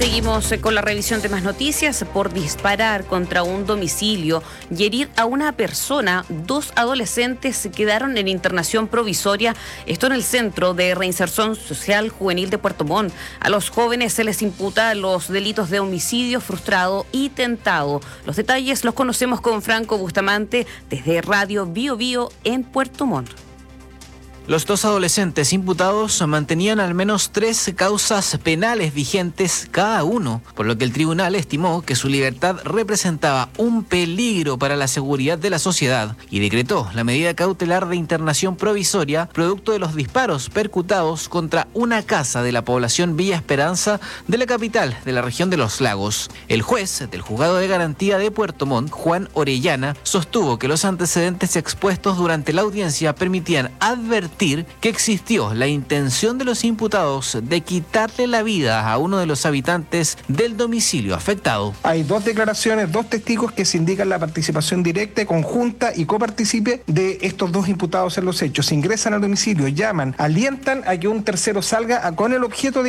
Seguimos con la revisión de más noticias. Por disparar contra un domicilio y herir a una persona, 2 adolescentes quedaron en internación provisoria. Esto en el Centro de Reinserción Social Juvenil de Puerto Montt. A los jóvenes se les imputa los delitos de homicidio frustrado y tentado. Los detalles los conocemos con Franco Bustamante desde Radio Bio Bio en Puerto Montt. Los 2 adolescentes imputados mantenían al menos 3 causas penales vigentes cada uno, por lo que el tribunal estimó que su libertad representaba un peligro para la seguridad de la sociedad y decretó la medida cautelar de internación provisoria producto de los disparos percutados contra una casa de la población Villa Esperanza de la capital de la región de Los Lagos. El juez del Juzgado de Garantía de Puerto Montt, Juan Orellana, sostuvo que los antecedentes expuestos durante la audiencia permitían advertir que existió la intención de los imputados de quitarle la vida a uno de los habitantes del domicilio afectado. Hay 2 declaraciones, 2 testigos que se indican la participación directa, conjunta y copartícipe de estos 2 imputados en los hechos. Ingresan al domicilio, llaman, alientan a que un tercero salga con el objeto de